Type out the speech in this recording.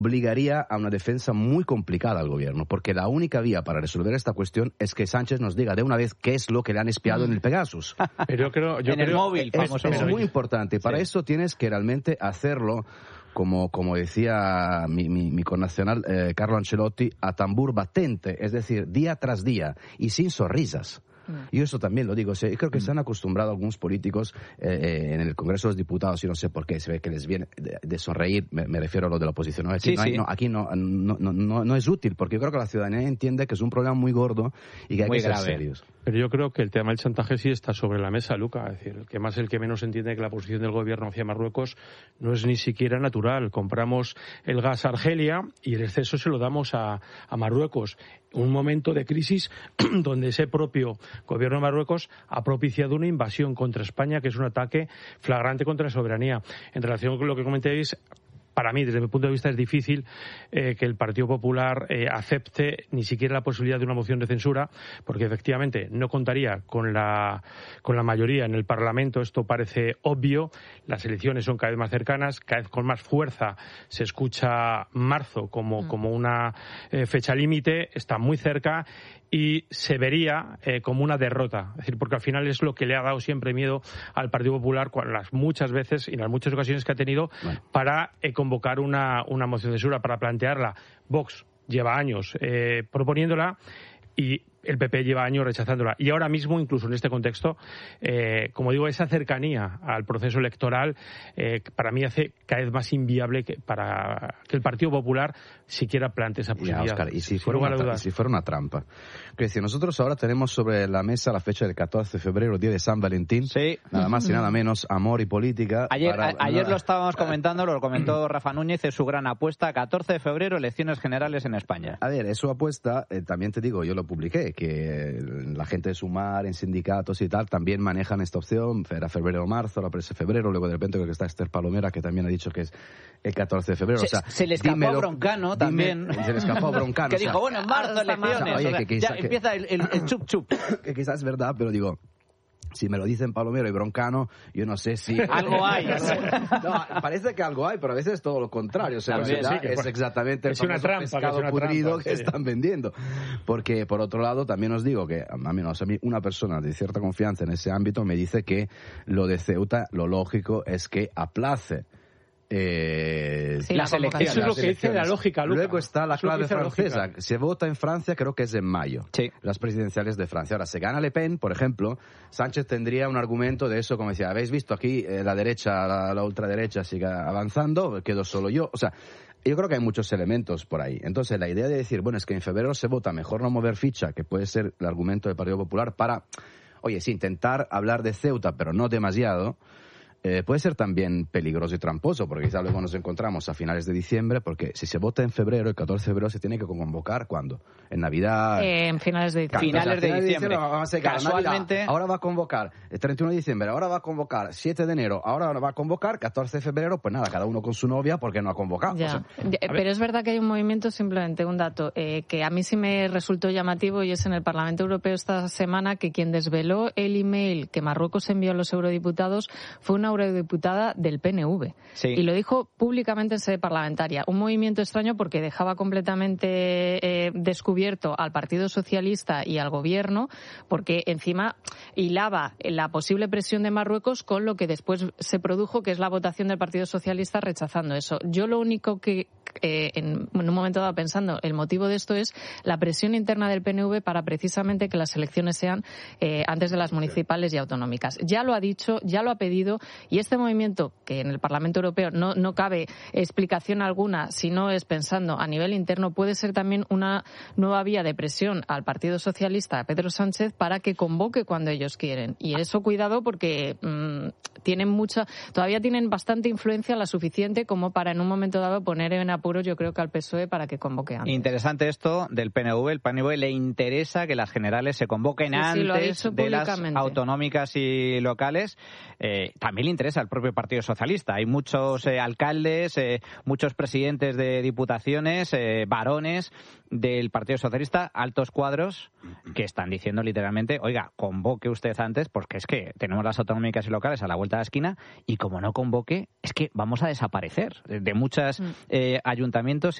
obligaría a una defensa muy complicada al gobierno, porque la única vía para resolver esta cuestión es que Sánchez nos diga de una vez qué es lo que le han espiado en el Pegasus. Pero yo creo el móvil, es muy importante. Para eso tienes que realmente hacerlo, como decía mi connacional Carlo Ancelotti, a tambor batente, es decir, día tras día y sin sonrisas. Yo eso también lo digo. Creo que se han acostumbrado algunos políticos en el Congreso de los Diputados, y no sé por qué, se ve que les viene de sonreír, me refiero a lo de la oposición. Aquí no es útil, porque yo creo que la ciudadanía entiende que es un problema muy gordo y que hay que ser serios. Pero yo creo que el tema del chantaje sí está sobre la mesa, Luca. Es decir, el que menos entiende que la posición del gobierno hacia Marruecos no es ni siquiera natural. Compramos el gas a Argelia y el exceso se lo damos a Marruecos. Un momento de crisis donde ese propio gobierno de Marruecos ha propiciado una invasión contra España, que es un ataque flagrante contra la soberanía. En relación con lo que comentéis, para mí, desde mi punto de vista, es difícil que el Partido Popular acepte ni siquiera la posibilidad de una moción de censura, porque efectivamente no contaría con la mayoría en el Parlamento. Esto parece obvio. Las elecciones son cada vez más cercanas, cada vez con más fuerza. Se escucha marzo como una fecha límite, está muy cerca y se vería como una derrota. Es decir, porque al final es lo que le ha dado siempre miedo al Partido Popular las muchas veces y en las muchas ocasiones que ha tenido para convocar una moción de censura, para plantearla. Vox lleva años proponiéndola y el PP lleva años rechazándola. Y ahora mismo, incluso en este contexto, como digo, esa cercanía al proceso electoral para mí hace cada vez más inviable para que el Partido Popular siquiera plantee esa posibilidad. Ya, Óscar, y si fuera una trampa. Es decir, nosotros ahora tenemos sobre la mesa la fecha del 14 de febrero, día de San Valentín. Sí. Nada más y nada menos, amor y política. Ayer lo estábamos comentando, lo comentó Rafa Núñez, es su gran apuesta. 14 de febrero, elecciones generales en España. A ver, es su apuesta, también te digo, yo lo publiqué, que la gente de Sumar, en sindicatos y tal, también manejan esta opción. Era febrero o marzo, ahora parece febrero, luego de repente creo que está Esther Palomera, que también ha dicho que es el 14 de febrero. Se le escapó a Broncano también. Se le escapó a Broncano. Que dijo, bueno, en marzo elecciones. Empieza el chup chup. Que quizás es verdad, pero digo, si me lo dicen Palomero y Broncano, yo no sé si... algo hay. No, parece que algo hay, pero a veces es todo lo contrario. O sea, es exactamente el pescado pudrido que están vendiendo. Porque, por otro lado, también os digo que, a mí una persona de cierta confianza en ese ámbito me dice que lo de Ceuta, lo lógico es que aplace las elecciones. Eso es lo que dice la lógica, Luca. Luego está la clave francesa. Se vota en Francia, creo que es en mayo. Sí. Las presidenciales de Francia. Ahora, si gana Le Pen, por ejemplo, Sánchez tendría un argumento de eso, como decía, ¿habéis visto aquí la derecha, la ultraderecha sigue avanzando? Quedo solo yo. O sea, yo creo que hay muchos elementos por ahí. Entonces, la idea de decir, bueno, es que en febrero se vota, mejor no mover ficha, que puede ser el argumento del Partido Popular para, oye, sí, intentar hablar de Ceuta, pero no demasiado, puede ser también peligroso y tramposo, porque quizá luego nos encontramos a finales de diciembre, porque si se vota en febrero, el 14 de febrero se tiene que convocar, ¿cuándo? En Navidad. En finales de diciembre. Finales de diciembre. Casualmente. Navidad, ahora va a convocar el 31 de diciembre, ahora va a convocar 7 de enero, ahora va a convocar 14 de febrero, pues nada, cada uno con su novia, porque no ha convocado. Ya. O sea, pero es verdad que hay un movimiento, simplemente un dato, que a mí sí me resultó llamativo, y es en el Parlamento Europeo esta semana que quien desveló el email que Marruecos envió a los eurodiputados fue una eurodiputada del PNV. Sí. Y lo dijo públicamente en sede parlamentaria. Un movimiento extraño porque dejaba completamente descubierto al Partido Socialista y al Gobierno, porque encima hilaba la posible presión de Marruecos con lo que después se produjo, que es la votación del Partido Socialista rechazando eso. Yo lo único que en un momento dado pensando, el motivo de esto es la presión interna del PNV para precisamente que las elecciones sean antes de las municipales y autonómicas. Ya lo ha dicho, ya lo ha pedido, y este movimiento, que en el Parlamento Europeo no cabe explicación alguna, si no es pensando a nivel interno, puede ser también una nueva vía de presión al Partido Socialista, a Pedro Sánchez, para que convoque cuando ellos quieren. Y eso, cuidado, porque todavía tienen bastante influencia, la suficiente como para en un momento dado poner en apuros, yo creo, que al PSOE para que convoque antes. Interesante esto del PNV. El PNV le interesa que las generales se convoquen antes de las autonómicas y locales. También le interesa al propio Partido Socialista. Hay muchos alcaldes, muchos presidentes de diputaciones, varones del Partido Socialista, altos cuadros, que están diciendo literalmente, oiga, convoque usted antes, porque es que tenemos las autonómicas y locales a la vuelta de la esquina, y como no convoque, es que vamos a desaparecer de muchas ayuntamientos